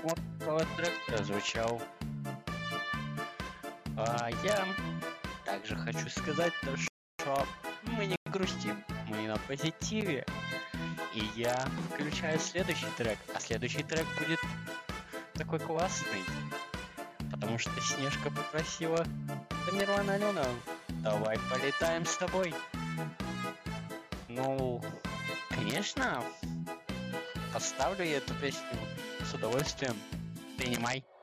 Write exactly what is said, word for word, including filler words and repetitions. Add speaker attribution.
Speaker 1: Вот вот трек прозвучал. А я также хочу сказать то, что мы не грустим, мы на позитиве. И я включаю следующий трек, а следующий трек будет такой классный, потому что Снежка попросила Тамерлана Алена, давай полетаем с тобой. Ну, конечно, поставлю я эту песню с удовольствием. Принимай.